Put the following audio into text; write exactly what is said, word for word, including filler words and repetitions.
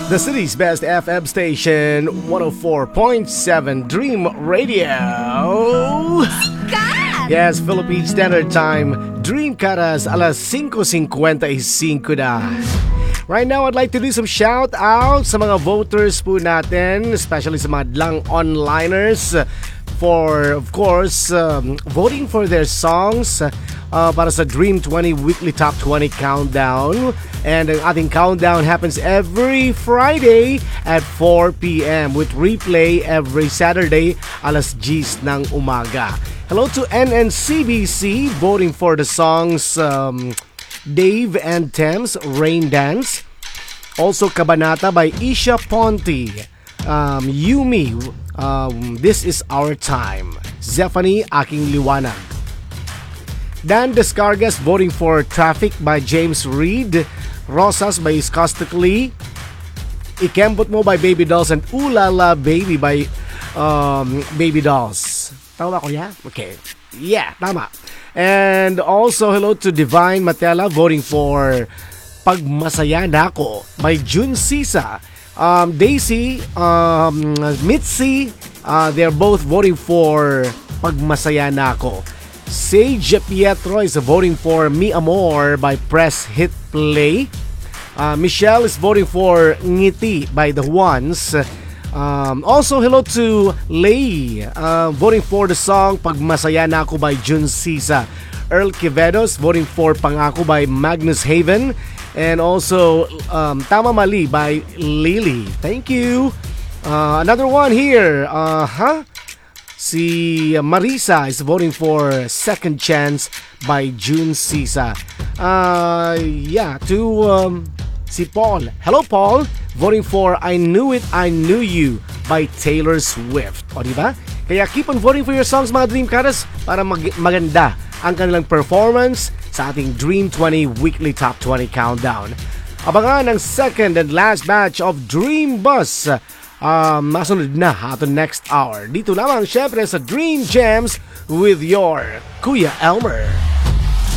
The city's best F M station, one oh four point seven Dream Radio. God! Yes, Philippine Standard Time, Dream Karas, alas five fifty-five na. Right now, I'd like to do some shout-out sa mga voters po natin, especially sa mga lang onliners, for, of course, um, voting for their songs uh, para sa Dream twenty Weekly Top twenty Countdown. And ang ating countdown happens every Friday at four p.m. with replay every Saturday alas ten ng umaga. Hello to N N C B C voting for the songs um, Dave and Thames, Rain Dance. Also Kabanata by Isha Ponte. Um, Yumi, um, This Is Our Time. Zephanie, Aking Liwanag. Dan Descargas voting for Traffic by James Reid. Rosas by Iskostically. Ikembot Mo by Baby Dolls and Ooh La La Baby by um, Baby Dolls. Tama ba ko ya? Okay. Yeah, tama. And also hello to Divine Matela voting for Pagmasaya Nako by Jun Sisa. Um, Daisy, um, Mitzi, uh, they're both voting for Pagmasaya Nako. Sage Pietro is voting for Mi Amor by Press Hit Play. Uh, Michelle is voting for Ngiti by The Ones. Um, also, hello to Lay, uh, voting for the song Pagmasaya Nako by Jun Sisa. Earl Quevedos voting for Pangako by Magnus Haven. And also, um, Tama Mali by Lily. Thank you. Uh, another one here. Uh, huh? Si Marisa is voting for Second Chance by Jun Sisa. Uh, yeah, to um, si Paul. Hello, Paul. Voting for I Knew It, I Knew You by Taylor Swift. O, diba? Kaya keep on voting for your songs, mga Dream Karas, para mag- maganda ang kanilang performance sa ating Dream twenty Weekly Top twenty Countdown. Abangan ang second and last batch of Dream Bus. Um, masunod na ato next hour. Dito lamang syempre sa Dream Gems with your Kuya Elmer.